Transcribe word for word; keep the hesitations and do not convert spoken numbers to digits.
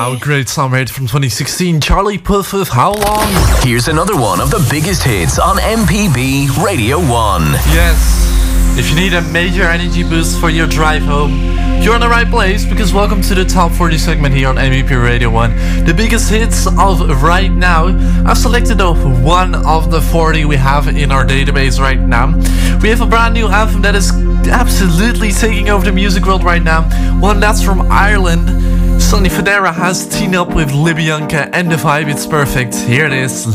Wow, great summer hit from twenty sixteen. Charlie Puth with How Long? Here's another one of the biggest hits on M P B Radio one. Yes, if you need a major energy boost for your drive home, you're in the right place, because welcome to the Top forty segment here on M P B Radio one. The biggest hits of right now. I've selected a one of the forty we have in our database right now. We have a brand new anthem that is absolutely taking over the music world right now. One that's from Ireland. Sonny Fodera has teamed up with Libyanka, and the vibe, it's perfect. Here it is.